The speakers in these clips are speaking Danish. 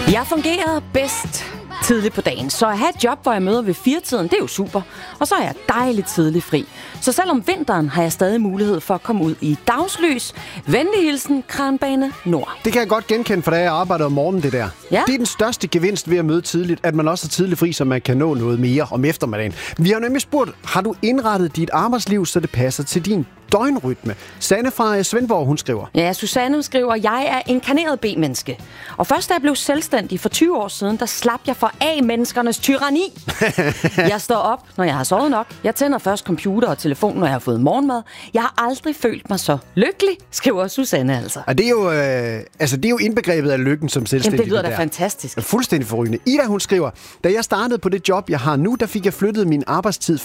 Jeg fungerer bedst tidligt på dagen, så at have et job, hvor jeg møder ved 4-tiden, det er jo super. Og så er jeg dejligt tidligt fri. Så selvom vinteren har jeg stadig mulighed for at komme ud i dagslys. Venlig hilsen, Kranbane Nord. Det kan jeg godt genkende, for da jeg arbejder om morgenen, det der. Ja. Det er den største gevinst ved at møde tidligt, at man også er tidligt fri, så man kan nå noget mere om eftermiddagen. Vi har nemlig spurgt, har du indrettet dit arbejdsliv, så det passer til din døgnrytme? Sanne fra Svendborg, hun skriver. Ja, Susanne skriver, jeg er inkarneret B-menneske. Og først da jeg blev selvstændig for 20 år siden, der slap jeg for A-menneskernes tyranni. Jeg står op, når jeg har sovet nok. Jeg tænder først computer og telefon, når jeg har fået morgenmad. Jeg har aldrig følt mig så lykkelig, skriver Susanne altså. Og det er jo indbegrebet af lykken som selvstændig. Jamen, det lyder da fantastisk. Fuldstændig forrygende. Ida, hun skriver, da jeg startede på det job, jeg har nu, der fik jeg flyttet min arbejdstid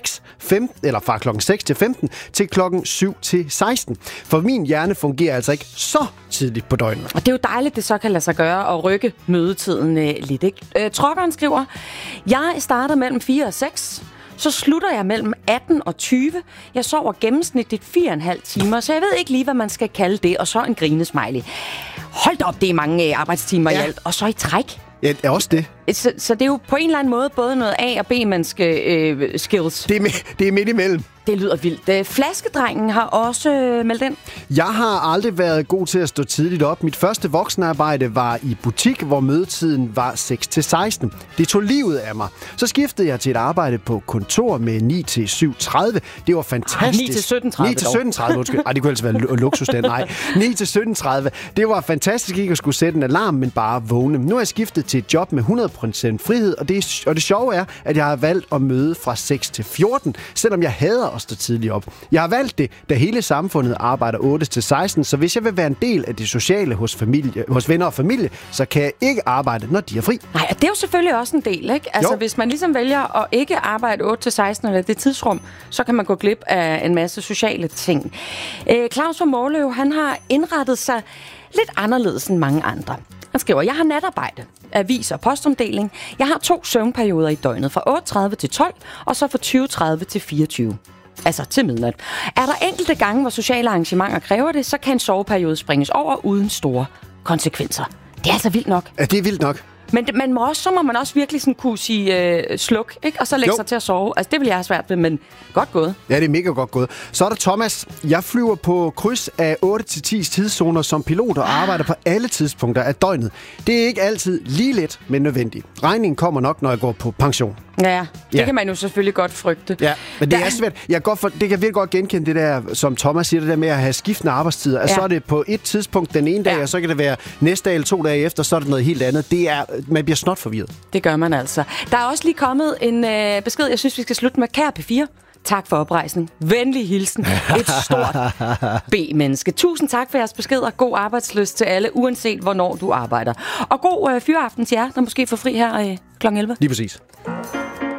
fra klokken 6 til 15 til klokken 7 til 16. For min hjerne fungerer altså ikke så tidligt på døgnet. Og det er jo dejligt, det så kan lade sig gøre at rykke mødetiden lidt, ikke? Trokkeren skriver, jeg starter mellem 4 og 6. Så slutter jeg mellem 18 og 20. Jeg sover gennemsnitligt 4,5 timer, så jeg ved ikke lige, hvad man skal kalde det. Og så en grinesmiley. Hold da op, det er mange arbejdstimer i alt. Og så i træk. Ja, det er også det. Så det er jo på en eller anden måde både noget A- og B-menneske skills. Det er midt imellem. Det lyder vildt. Flaskedrengen har også meldt ind. Jeg har aldrig været god til at stå tidligt op. Mit første voksenarbejde var i butik, hvor mødetiden var 6 til 16. Det tog livet af mig. Så skiftede jeg til et arbejde på kontor med 9 til 7:30. Det var fantastisk. 9 til 17:30. 9 til 17:30, undskyld. Det kunne altså være luksus den. Nej. 9 til 17:30. Det var fantastisk ikke at skulle sætte en alarm, men bare vågne. Nu er jeg skiftet til et job med 100% frihed, og det sjove er, at jeg har valgt at møde fra 6 til 14, selvom jeg hader at stå tidligt op. Jeg har valgt det, da hele samfundet arbejder 8 til 16, så hvis jeg vil være en del af det sociale hos venner og familie, så kan jeg ikke arbejde, når de er fri. Nej, og det er jo selvfølgelig også en del, ikke? Altså, hvis man ligesom vælger at ikke arbejde 8 til 16 eller det tidsrum, så kan man gå glip af en masse sociale ting. Claus fra Måløv, han har indrettet sig lidt anderledes end mange andre. Han skriver, jeg har natarbejde, avis og postomdeling. Jeg har 2 søvnperioder i døgnet, fra 8:30 til 12, og så fra 20:30 til 24. Altså til midnat. Er der enkelte gange, hvor sociale arrangementer kræver det, så kan en soveperiode springes over uden store konsekvenser. Det er altså vildt nok. Ja, det er vildt nok. Men så må man også virkelig sådan kunne sige sluk, ikke? Og så lægge sig til at sove. Altså, det vil jeg have svært ved, men godt gået. Ja, det er mega godt gået. Så er der Thomas. Jeg flyver på kryds af 8-10 tidszoner som pilot og arbejder på alle tidspunkter af døgnet. Det er ikke altid lige let, men nødvendigt. Regningen kommer nok, når jeg går på pension. Ja, det kan man jo selvfølgelig godt frygte. Ja, men det er svært. Det kan virkelig godt genkende det der, som Thomas siger, det der med at have skiftende arbejdstider. Altså, så er det på et tidspunkt den ene dag, og så kan det være næste dag eller 2 dage efter, så er det noget helt andet. Man bliver snot forvirret. Det gør man altså. Der er også lige kommet en besked, jeg synes, vi skal slutte med. Kære P4, tak for oprejsning. Venlig hilsen. Et stort B-menneske. Tusind tak for jeres beskeder. God arbejdslyst til alle, uanset hvornår du arbejder. Og god fyraften til jer, der måske får fri her kl. 11. Lige præcis.